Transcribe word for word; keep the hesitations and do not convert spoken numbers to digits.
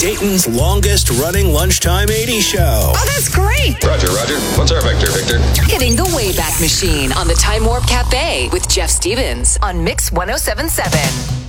Dayton's longest-running lunchtime eighties show. Oh, that's great. Roger, Roger. What's our vector, Victor? Hitting the Wayback Machine on the Time Warp Cafe with Jeff Stevens on Mix one oh seven point seven.